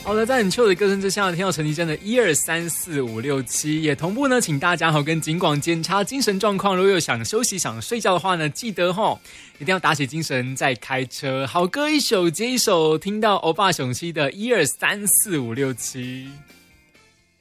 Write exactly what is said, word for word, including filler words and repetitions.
好的，在很秋的歌声之下，听到陈绮贞的一二三四五六七，也同步呢，请大家好跟警广检查精神状况。如果有想休息、想睡觉的话呢，记得吼，一定要打起精神再开车。好歌一首接一首，听到欧巴雄七的一二三四五六七。